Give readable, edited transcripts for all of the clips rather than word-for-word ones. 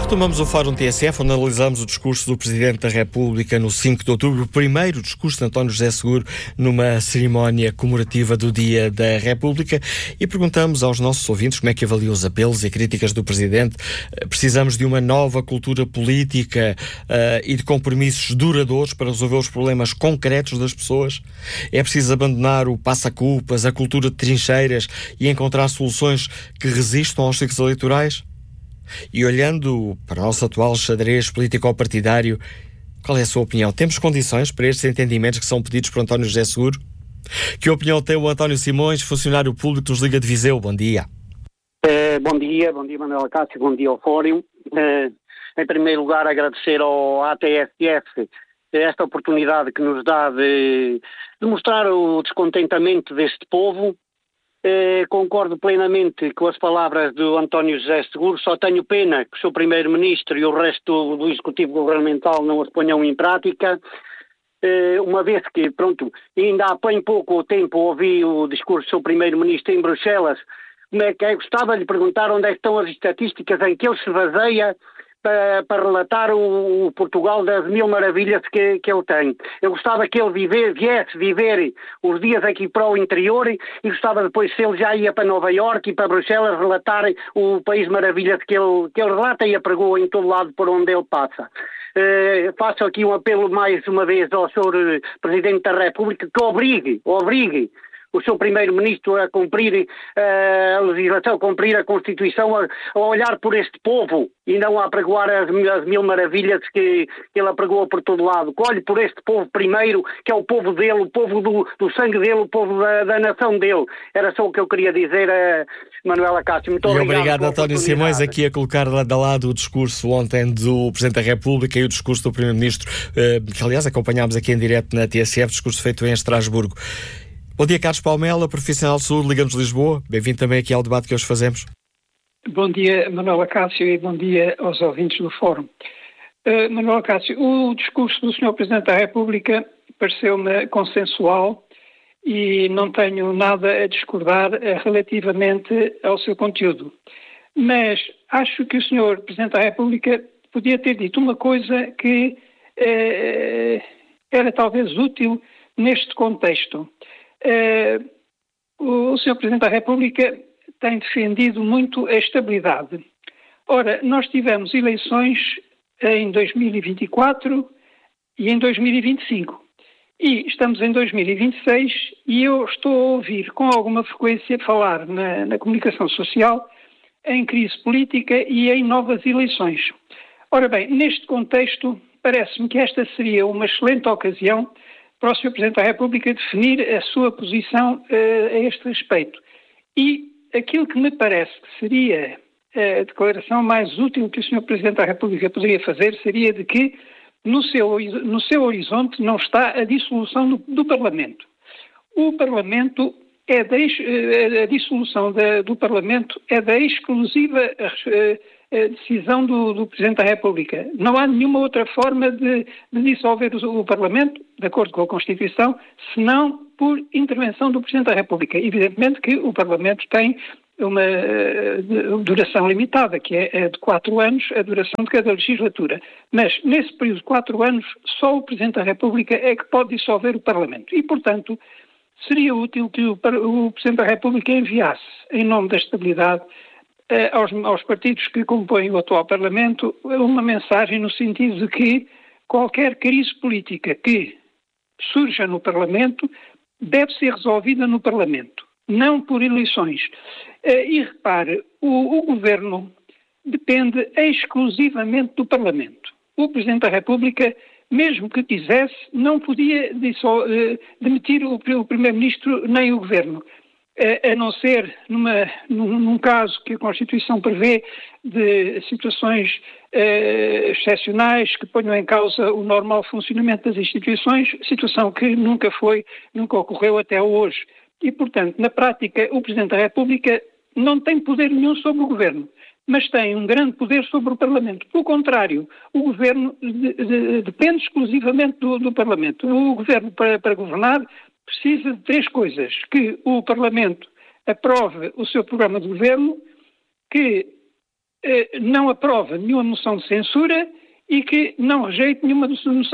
Retomamos o Fórum TSF, onde analisamos o discurso do Presidente da República no 5 de outubro, o primeiro discurso de António José Seguro numa cerimónia comemorativa do Dia da República, e perguntamos aos nossos ouvintes como é que avaliam os apelos e críticas do Presidente. Precisamos de uma nova cultura política e de compromissos duradouros para resolver os problemas concretos das pessoas? É preciso abandonar o passa-culpas, a cultura de trincheiras e encontrar soluções que resistam aos ciclos eleitorais? E olhando para o nosso atual xadrez político-partidário, qual é a sua opinião? Temos condições para estes entendimentos que são pedidos por António José Seguro? Que opinião tem o António Simões, funcionário público dos Liga de Viseu? Bom dia. Bom dia Manuel Cássio, bom dia ao Fórum. Em primeiro lugar, agradecer ao ATSF esta oportunidade que nos dá de mostrar o descontentamento deste povo. Concordo plenamente com as palavras do António José Seguro, só tenho pena que o seu Primeiro-Ministro e o resto do Executivo Governamental não as ponham em prática, uma vez que, ainda há bem pouco tempo ouvi o discurso do seu Primeiro-Ministro em Bruxelas. Como é que gostava de lhe perguntar onde é que estão as estatísticas em que ele se baseia para relatar o Portugal das mil maravilhas que ele tem. Eu gostava que ele viesse viver os dias aqui para o interior, e gostava depois, se ele já ia para Nova Iorque e para Bruxelas, relatar o país maravilhas que ele relata e apregoa em todo lado por onde ele passa. Faço aqui um apelo mais uma vez ao Sr. Presidente da República que obrigue o seu Primeiro-Ministro a cumprir a legislação, a cumprir a Constituição, a olhar por este povo e não a apregoar as mil maravilhas que ele apregoa por todo lado. Olhe por este povo primeiro, que é o povo dele, o povo do sangue dele, o povo da nação dele. Era só o que eu queria dizer a Manuela Cássio. Muito obrigado, António Simões, aqui a colocar lado a lado o discurso ontem do Presidente da República e o discurso do Primeiro-Ministro, que aliás acompanhámos aqui em direto na TSF, discurso feito em Estrasburgo. Bom dia, Carlos Palmela, profissional de saúde, Ligamos Lisboa. Bem-vindo também aqui ao debate que hoje fazemos. Bom dia, Manuel Cássio, e bom dia aos ouvintes do Fórum. Manuel Cássio, o discurso do Sr. Presidente da República pareceu-me consensual e não tenho nada a discordar relativamente ao seu conteúdo. Mas acho que o Sr. Presidente da República podia ter dito uma coisa que era talvez útil neste contexto. O Sr. Presidente da República tem defendido muito a estabilidade. Ora, nós tivemos eleições em 2024 e em 2025. E estamos em 2026 e eu estou a ouvir com alguma frequência falar na comunicação social em crise política e em novas eleições. Ora bem, neste contexto, parece-me que esta seria uma excelente ocasião para o Sr. Presidente da República definir a sua posição a este respeito. E aquilo que me parece que seria a declaração mais útil que o Sr. Presidente da República poderia fazer seria de que no seu horizonte não está a dissolução do Parlamento. O Parlamento a dissolução do Parlamento é da exclusiva decisão do Presidente da República. Não há nenhuma outra forma de dissolver o Parlamento, de acordo com a Constituição, senão por intervenção do Presidente da República. Evidentemente que o Parlamento tem uma duração limitada, que é de 4 anos, a duração de cada legislatura. Mas, nesse período de 4 anos, só o Presidente da República é que pode dissolver o Parlamento. E, portanto, seria útil que o Presidente da República enviasse, em nome da estabilidade, aos partidos que compõem o atual Parlamento, uma mensagem no sentido de que qualquer crise política que surja no Parlamento deve ser resolvida no Parlamento, não por eleições. E repare, o Governo depende exclusivamente do Parlamento. O Presidente da República, mesmo que quisesse, não podia demitir o Primeiro-Ministro nem o Governo. A não ser num caso que a Constituição prevê de situações excepcionais que ponham em causa o normal funcionamento das instituições, situação que nunca ocorreu até hoje. E, portanto, na prática, o Presidente da República não tem poder nenhum sobre o Governo, mas tem um grande poder sobre o Parlamento. Pelo contrário, o Governo depende exclusivamente do Parlamento. O Governo, para governar, precisa de 3 coisas: que o Parlamento aprove o seu programa de governo, que não aprova nenhuma moção de censura e que não rejeite nenhuma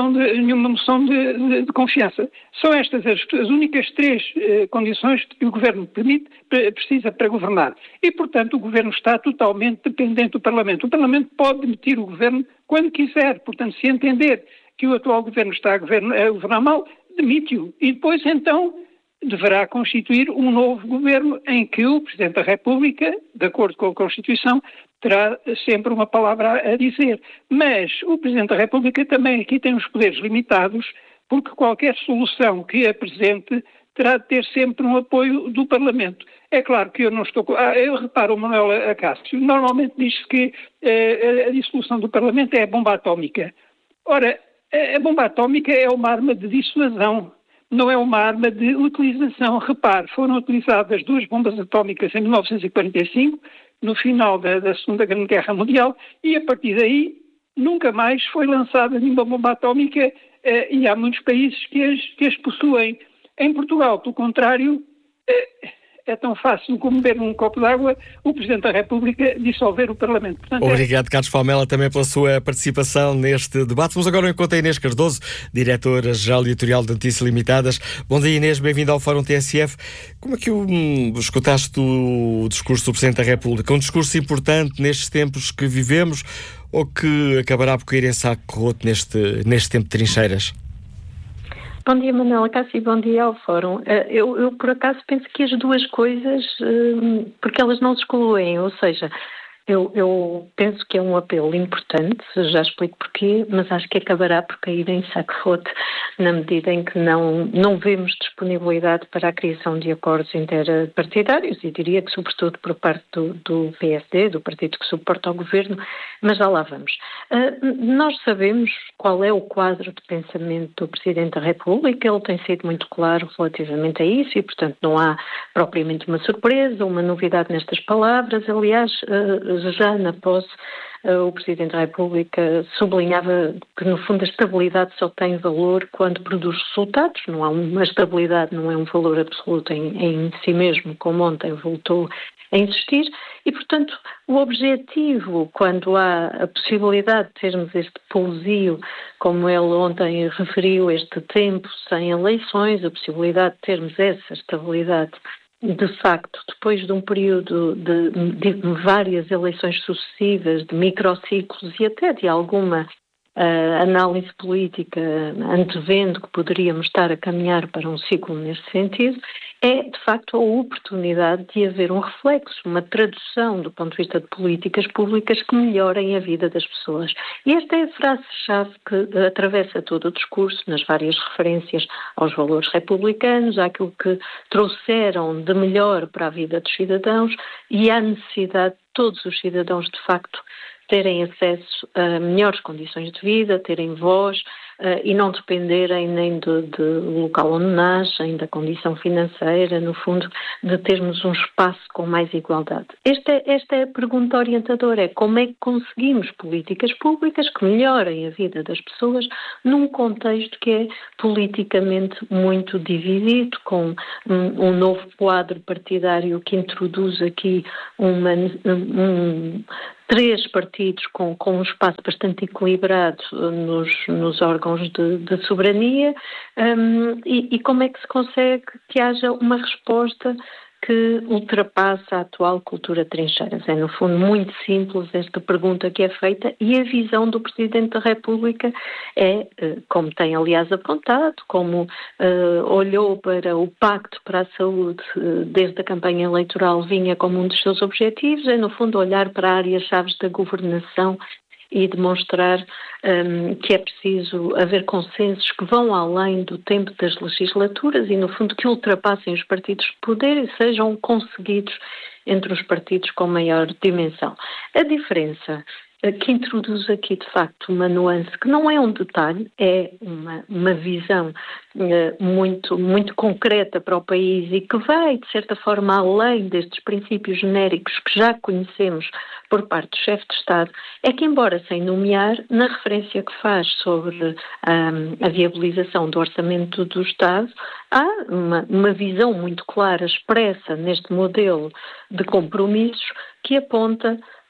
moção de confiança. São estas as únicas três condições que o Governo precisa para governar. E, portanto, o Governo está totalmente dependente do Parlamento. O Parlamento pode demitir o Governo quando quiser. Portanto, se entender que o atual Governo está a governar mal, demite-o. E depois, então, deverá constituir um novo Governo em que o Presidente da República, de acordo com a Constituição, terá sempre uma palavra a dizer. Mas o Presidente da República também aqui tem os poderes limitados, porque qualquer solução que apresente terá de ter sempre um apoio do Parlamento. É claro que eu não estou... eu reparo, Manuel Acácio, normalmente diz-se que a dissolução do Parlamento é a bomba atómica. Ora, a bomba atómica é uma arma de dissuasão, não é uma arma de utilização. Repare, foram utilizadas 2 bombas atómicas em 1945, no final da Segunda Grande Guerra Mundial, e a partir daí nunca mais foi lançada nenhuma bomba atómica e há muitos países que as possuem. Em Portugal, pelo contrário, é tão fácil como beber um copo de água o Presidente da República dissolver o Parlamento. Portanto, obrigado, Carlos Palmela, também pela sua participação neste debate. Vamos agora ao encontro a Inês Cardoso, diretora-geral editorial de Notícias Limitadas. Bom dia, Inês, bem-vindo ao Fórum TSF. Como é que escutaste o discurso do Presidente da República? Um discurso importante nestes tempos que vivemos ou que acabará por cair em saco roto neste tempo de trincheiras? Bom dia, Manuela Cássio, e bom dia ao Fórum. Eu, por acaso, penso que as duas coisas, porque elas não se excluem, ou seja, eu penso que é um apelo importante, já explico porquê, mas acho que acabará por cair em saco roto na medida em que não vemos disponibilidade para a criação de acordos interpartidários, e diria que sobretudo por parte do PSD, do partido que suporta o governo, mas já lá vamos. Nós sabemos qual é o quadro de pensamento do Presidente da República, ele tem sido muito claro relativamente a isso e, portanto, não há propriamente uma surpresa, uma novidade nestas palavras. Aliás, já na posse, o Presidente da República sublinhava que, no fundo, a estabilidade só tem valor quando produz resultados. Não há uma estabilidade, não é um valor absoluto em si mesmo, como ontem voltou a insistir. E, portanto, o objetivo, quando há a possibilidade de termos este pousio, como ele ontem referiu, este tempo sem eleições, a possibilidade de termos essa estabilidade, de facto, depois de um período de várias eleições sucessivas, de microciclos e até de alguma análise política antevendo que poderíamos estar a caminhar para um ciclo nesse sentido, é de facto a oportunidade de haver um reflexo, uma tradução do ponto de vista de políticas públicas que melhorem a vida das pessoas. E esta é a frase-chave que atravessa todo o discurso, nas várias referências aos valores republicanos, àquilo que trouxeram de melhor para a vida dos cidadãos e à necessidade de todos os cidadãos, de facto, terem acesso a melhores condições de vida, terem voz e não dependerem nem do local onde nascem, da condição financeira, no fundo, de termos um espaço com mais igualdade. Esta é a pergunta orientadora, é como é que conseguimos políticas públicas que melhorem a vida das pessoas num contexto que é politicamente muito dividido, com um novo quadro partidário que introduz aqui 3 partidos com um espaço bastante equilibrado nos órgãos de soberania e como é que se consegue que haja uma resposta que ultrapassa a atual cultura de trincheiras. É, no fundo, muito simples esta pergunta que é feita e a visão do Presidente da República é, como tem aliás apontado, como olhou para o Pacto para a Saúde desde a campanha eleitoral, vinha como um dos seus objetivos, é, no fundo, olhar para áreas-chave da governação e demonstrar que é preciso haver consensos que vão além do tempo das legislaturas e, no fundo, que ultrapassem os partidos de poder e sejam conseguidos entre os partidos com maior dimensão. A diferença que introduz aqui, de facto, uma nuance que não é um detalhe, é uma visão muito, muito concreta para o país e que vai, de certa forma, além destes princípios genéricos que já conhecemos por parte do chefe de Estado, é que, embora sem nomear, na referência que faz sobre a viabilização do orçamento do Estado, há uma visão muito clara, expressa neste modelo de compromissos, que aponta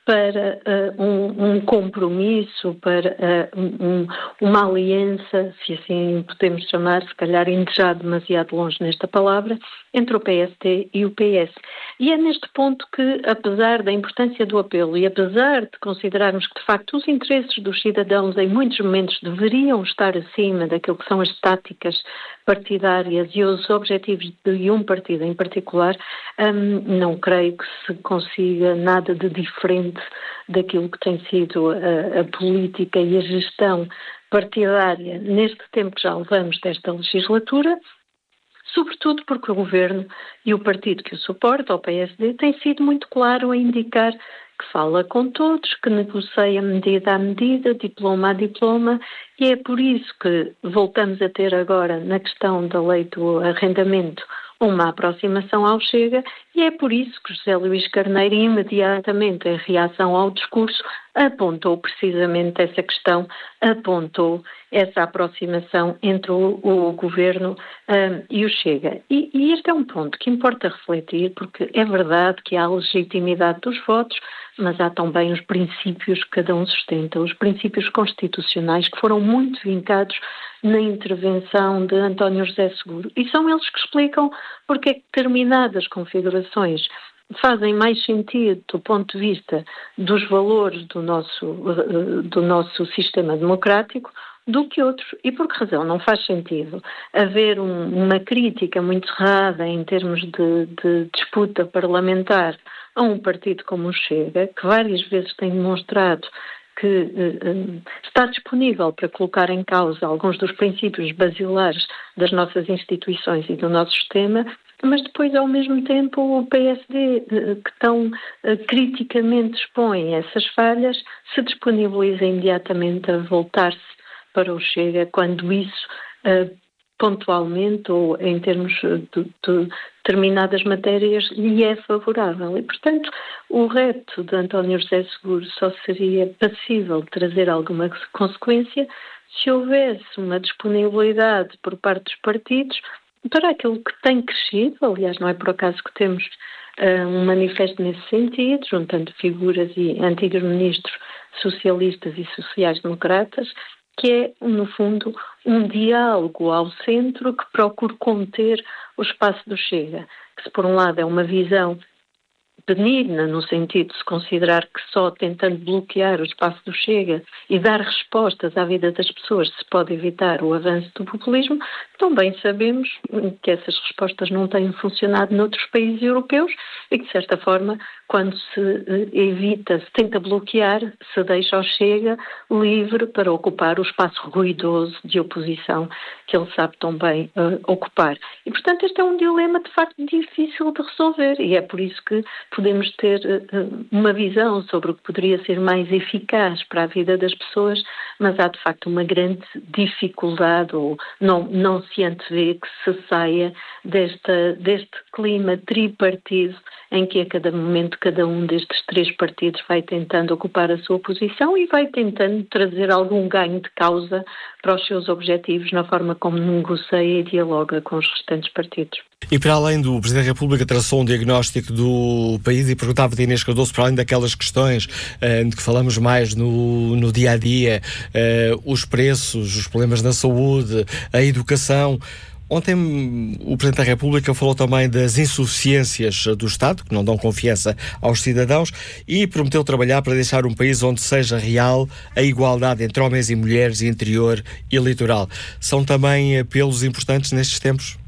para um compromisso, para uma aliança, se assim podemos chamar, se calhar indo já demasiado longe nesta palavra, entre o PSD e o PS. E é neste ponto que, apesar da importância do apelo e apesar de considerarmos que, de facto, os interesses dos cidadãos em muitos momentos deveriam estar acima daquilo que são as táticas partidárias e os objetivos de um partido em particular, não creio que se consiga nada de diferente daquilo que tem sido a política e a gestão partidária neste tempo que já levamos desta legislatura, sobretudo porque o Governo e o partido que o suporta, o PSD, tem sido muito claro a indicar que fala com todos, que negocia medida a medida, diploma a diploma, e é por isso que voltamos a ter agora, na questão da lei do arrendamento, uma aproximação ao Chega, e é por isso que José Luís Carneiro, imediatamente em reação ao discurso, apontou precisamente essa questão, apontou essa aproximação entre o Governo e o Chega. E este é um ponto que importa refletir, porque é verdade que há a legitimidade dos votos, mas há também os princípios que cada um sustenta, os princípios constitucionais que foram muito vincados na intervenção de António José Seguro. E são eles que explicam porque é que determinadas configurações fazem mais sentido do ponto de vista dos valores do nosso sistema democrático do que outros. E por que razão? Não faz sentido haver uma crítica muito errada em termos de disputa parlamentar a um partido como o Chega, que várias vezes tem demonstrado que está disponível para colocar em causa alguns dos princípios basilares das nossas instituições e do nosso sistema, mas depois, ao mesmo tempo, o PSD, que tão criticamente expõe essas falhas, se disponibiliza imediatamente a voltar-se para o Chega quando isso, pontualmente ou em termos de determinadas matérias, lhe é favorável. E, portanto, o reto de António José Seguro só seria passível de trazer alguma consequência se houvesse uma disponibilidade por parte dos partidos para aquilo que tem crescido. Aliás, não é por acaso que temos um manifesto nesse sentido, juntando figuras e antigos ministros socialistas e sociais-democratas, que é, no fundo, um diálogo ao centro que procura conter o espaço do Chega, que se por um lado é uma visão benigna, no sentido de se considerar que só tentando bloquear o espaço do Chega e dar respostas à vida das pessoas se pode evitar o avanço do populismo, também sabemos que essas respostas não têm funcionado noutros países europeus e que, de certa forma, quando se evita, se tenta bloquear, se deixa o Chega livre para ocupar o espaço ruidoso de oposição que ele sabe tão bem ocupar. E, portanto, este é um dilema, de facto, difícil de resolver e é por isso que podemos ter uma visão sobre o que poderia ser mais eficaz para a vida das pessoas, mas há, de facto, uma grande dificuldade ou não se antevê que se saia deste clima tripartido em que a cada momento cada um destes três partidos vai tentando ocupar a sua posição e vai tentando trazer algum ganho de causa para os seus objetivos na forma como negocia e dialoga com os restantes partidos. E para além do Presidente da República traçou um diagnóstico do país e perguntava de Inês Cardoso, para além daquelas questões de que falamos mais no dia-a-dia, os preços, os problemas na saúde, a educação. Ontem o Presidente da República falou também das insuficiências do Estado, que não dão confiança aos cidadãos, e prometeu trabalhar para deixar um país onde seja real a igualdade entre homens e mulheres, interior e litoral. São também apelos importantes nestes tempos?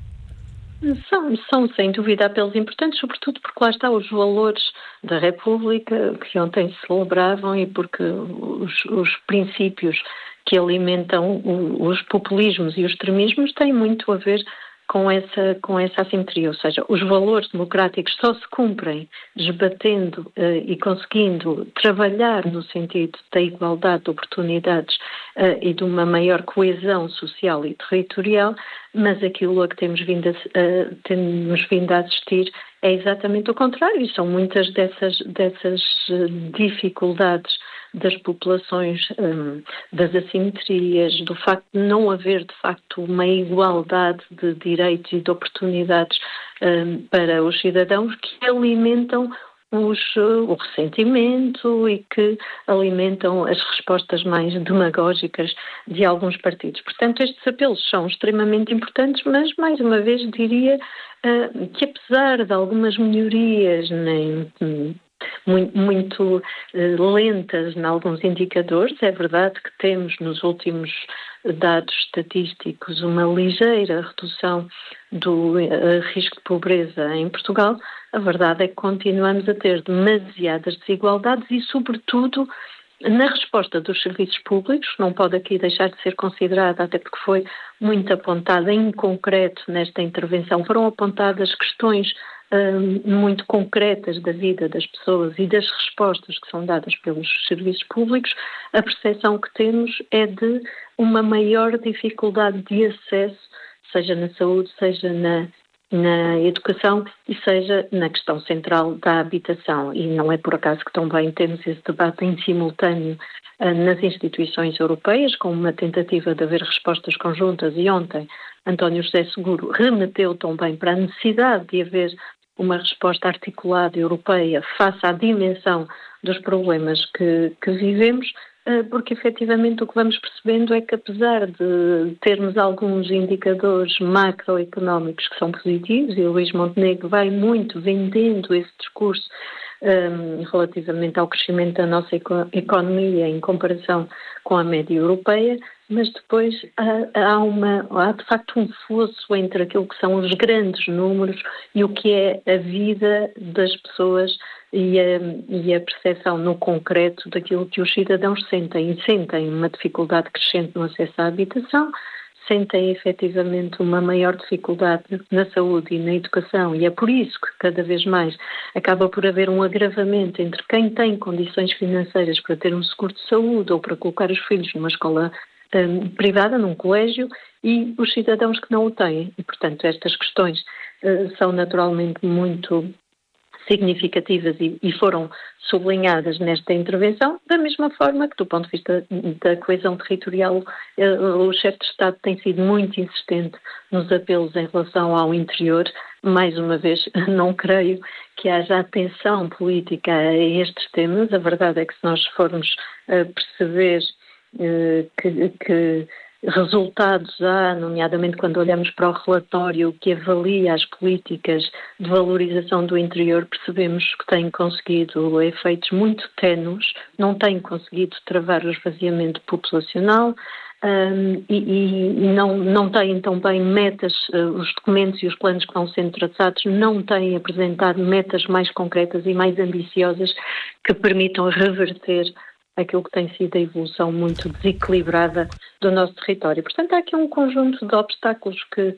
São sem dúvida apelos importantes, sobretudo porque lá está os valores da República que ontem se celebravam e porque os princípios que alimentam os populismos e os extremismos têm muito a ver com essa assimetria, ou seja, os valores democráticos só se cumprem debatendo e conseguindo trabalhar no sentido da igualdade de oportunidades e de uma maior coesão social e territorial, mas aquilo a que temos vindo a assistir é exatamente o contrário, e são muitas dessas dificuldades das populações, das assimetrias, do facto de não haver, de facto, uma igualdade de direitos e de oportunidades para os cidadãos que alimentam o ressentimento e que alimentam as respostas mais demagógicas de alguns partidos. Portanto, estes apelos são extremamente importantes, mas, mais uma vez, diria que apesar de algumas melhorias muito lentas em alguns indicadores, é verdade que temos nos últimos dados estatísticos uma ligeira redução do risco de pobreza em Portugal. A verdade é que continuamos a ter demasiadas desigualdades e, sobretudo, na resposta dos serviços públicos, não pode aqui deixar de ser considerada, até porque foi muito apontada em concreto nesta intervenção, foram apontadas questões muito concretas da vida das pessoas e das respostas que são dadas pelos serviços públicos. A percepção que temos é de uma maior dificuldade de acesso, seja na saúde, seja na educação e seja na questão central da habitação. E não é por acaso que também temos esse debate em simultâneo nas instituições europeias, com uma tentativa de haver respostas conjuntas, e ontem António José Seguro remeteu também para a necessidade de haver uma resposta articulada europeia face à dimensão dos problemas que vivemos, porque efetivamente o que vamos percebendo é que, apesar de termos alguns indicadores macroeconómicos que são positivos, e o Luís Montenegro vai muito vendendo esse discurso relativamente ao crescimento da nossa economia em comparação com a média europeia, mas depois há de facto um fosso entre aquilo que são os grandes números e o que é a vida das pessoas e a percepção no concreto daquilo que os cidadãos sentem. E sentem uma dificuldade crescente no acesso à habitação, sentem efetivamente uma maior dificuldade na saúde e na educação, e é por isso que cada vez mais acaba por haver um agravamento entre quem tem condições financeiras para ter um seguro de saúde ou para colocar os filhos numa escola privada, num colégio, e os cidadãos que não o têm. E, portanto, estas questões são naturalmente muito significativas e foram sublinhadas nesta intervenção, da mesma forma que, do ponto de vista da coesão territorial, o chefe de Estado tem sido muito insistente nos apelos em relação ao interior. Mais uma vez, não creio que haja atenção política a estes temas. A verdade é que, se nós formos perceber que resultados há, nomeadamente quando olhamos para o relatório que avalia as políticas de valorização do interior, percebemos que têm conseguido efeitos muito ténues, não têm conseguido travar o esvaziamento populacional e não têm também metas, os documentos e os planos que vão sendo traçados não têm apresentado metas mais concretas e mais ambiciosas que permitam reverter aquilo que tem sido a evolução muito desequilibrada do nosso território. Portanto, há aqui um conjunto de obstáculos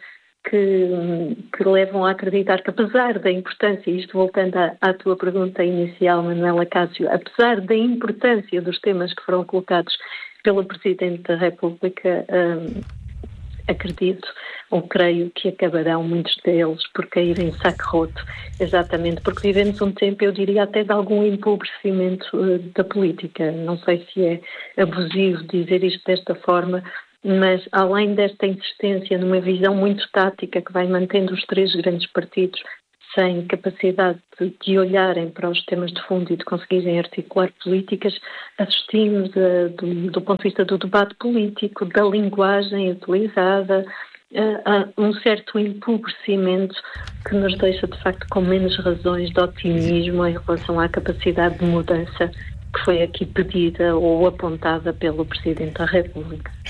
que levam a acreditar que, apesar da importância, isto voltando à tua pergunta inicial, Manuela Cássio, apesar da importância dos temas que foram colocados pelo Presidente da República, acredito ou creio que acabarão muitos deles por cair em saco roto, exatamente porque vivemos um tempo, eu diria, até de algum empobrecimento da política. Não sei se é abusivo dizer isto desta forma, mas além desta insistência numa visão muito tática que vai mantendo os três grandes partidos sem capacidade de olharem para os temas de fundo e de conseguirem articular políticas, assistimos, do ponto de vista do debate político, da linguagem utilizada, a um certo empobrecimento que nos deixa, de facto, com menos razões de otimismo em relação à capacidade de mudança que foi aqui pedida ou apontada pelo Presidente da República.